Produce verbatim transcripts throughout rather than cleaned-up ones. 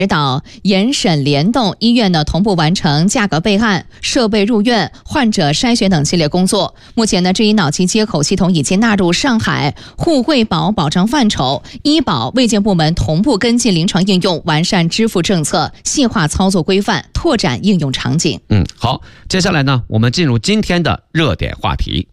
指导研审联动，医院呢同步完成价格备案、设备入院、患者筛选等系列工作。目前呢，这一脑机接口系统已经纳入上海互惠保保障范畴，医保、卫健部门同步跟进临床应用，完善支付政策，细化操作规范，拓展应用场景。 嗯，好，接下来呢，我们进入今天的热点话题。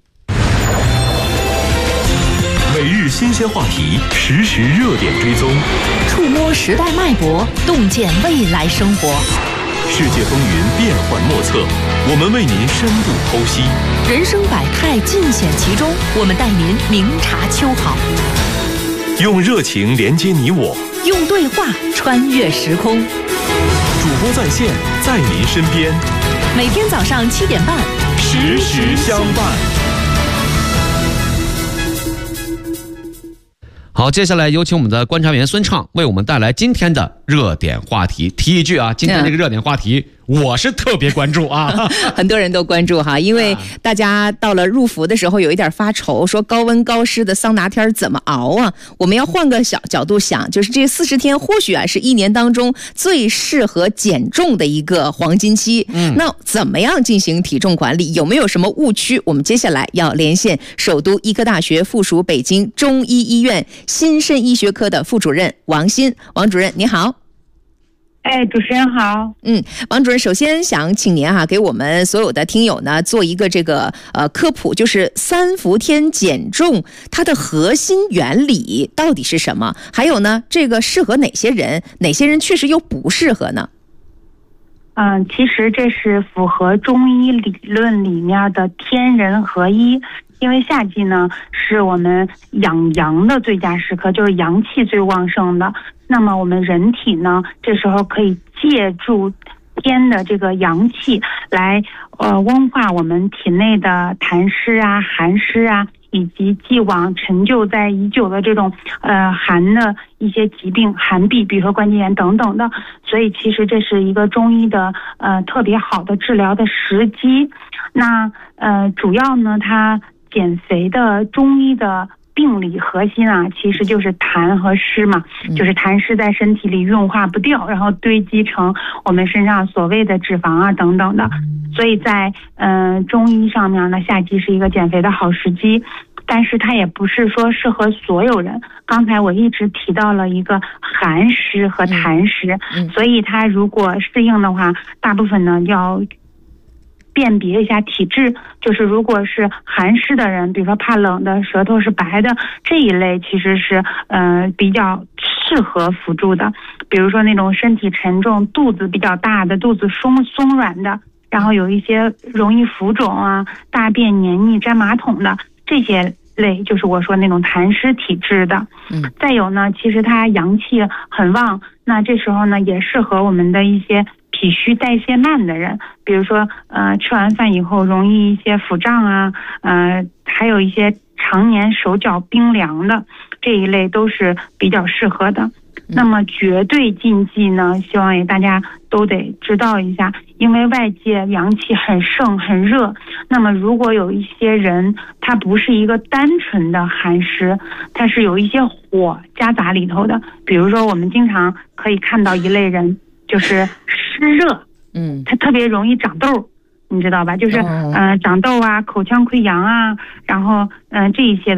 每日新鲜话题，实时热点追踪， 触摸时代脉搏，洞见未来生活。 世界风云变幻莫测，我们为您深度剖析。 人生百态尽显其中，我们带您明察秋毫。 用热情连接你我， 用对话穿越时空。 主播在线，在您身边。 每天早上七点半， 实时相伴。 好，接下来有请我们的观察员孙畅为我们带来今天的热点话题。提一句啊，今天这个热点话题我是特别关注啊， 很多人都关注哈，因为大家到了入伏的时候有一点发愁，说高温高湿的桑拿天怎么熬啊？我们要换个小角度想，就是这四十天或许啊是一年当中最适合减重的一个黄金期。嗯，那怎么样进行体重管理？有没有什么误区？我们接下来要连线首都医科大学附属北京中医医院心肾医学科的副主任王鑫。王主任你好。 哎，主持人好。 嗯，王主任，首先想请您哈、啊、给我们所有的听友呢做一个这个呃科普，就是三伏天减重它的核心原理到底是什么？还有呢，这个适合哪些人，哪些人确实又不适合呢？ 嗯，其实这是符合中医理论里面的天人合一。因为夏季呢是我们养阳的最佳时刻，就是阳气最旺盛的。那么我们人体呢，这时候可以借助天的这个阳气来呃温化我们体内的痰湿啊、寒湿啊，以及既往陈旧在已久的这种呃寒的一些疾病、寒痹，比如说关节炎等等的。所以其实这是一个中医的呃特别好的治疗的时机。那呃主要呢，它减肥的中医的病理核心啊，其实就是痰和湿嘛，就是痰湿在身体里运化不掉，然后堆积成我们身上所谓的脂肪啊等等的。所以在嗯、呃、中医上面呢，夏季是一个减肥的好时机，但是它也不是说适合所有人。刚才我一直提到了一个寒湿和痰湿，所以它如果适应的话，大部分呢要辨别一下体质，就是如果是寒湿的人，比如说怕冷的、舌头是白的这一类，其实是呃比较适合辅助的。比如说那种身体沉重、肚子比较大的、肚子松松软的，然后有一些容易浮肿啊、大便黏腻、粘马桶的这些类，就是我说那种痰湿体质的。嗯，再有呢，其实它阳气很旺，那这时候呢也适合我们的一些脾虚代谢慢的人，比如说呃吃完饭以后容易一些腹胀啊，呃还有一些常年手脚冰凉的这一类都是比较适合的。那么绝对禁忌呢，希望也大家都得知道一下，因为外界阳气很盛很热，那么如果有一些人他不是一个单纯的寒湿，他是有一些火夹杂里头的，比如说我们经常可以看到一类人就是湿热，嗯，他特别容易长痘，你知道吧？就是嗯、呃、长痘啊、口腔溃疡啊，然后嗯、呃、这一些